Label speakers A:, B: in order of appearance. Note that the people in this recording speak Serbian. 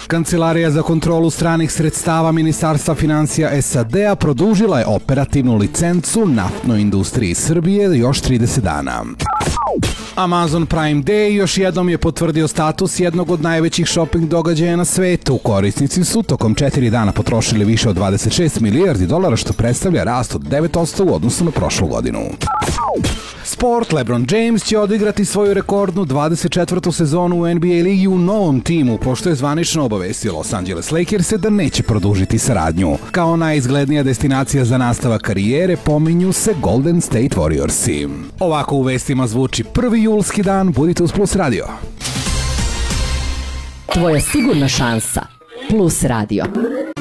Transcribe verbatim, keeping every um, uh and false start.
A: Kancelarija za kontrolu stranih sredstava Ministarstva finansija S A D-a produžila je operativnu licencu naftnoj industriji Srbije još trideset dana. Amazon Prime Day još jednom je potvrdio status jednog od najvećih shopping događaja na svetu. Korisnici su tokom četiri dana potrošili više od dvadeset šest milijardi dolara, što predstavlja rast od devet posto u odnosu na prošlu godinu. Sport. LeBron James će odigrati svoju rekordnu dvadeset četvrtu sezonu u N B A ligi u novom timu, pošto je zvanično obavestio Los Angeles Lakers da neće produžiti saradnju. Kao najizglednija destinacija za nastavak karijere pominju se Golden State Warriorsi. Ovako u vestima zvuči prvi julski dan, budite uz Plus Radio.
B: Tvoja sigurna šansa. Plus Radio.